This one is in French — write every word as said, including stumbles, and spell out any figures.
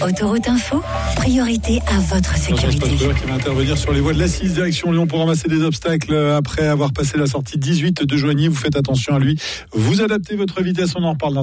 Autoroute Info, priorité à votre sécurité. Jean qui va intervenir sur les voies de l'A six direction Lyon pour ramasser des obstacles après avoir passé la sortie dix-huit de Joigny. Vous faites attention à lui. Vous adaptez votre vitesse, on en reparle dans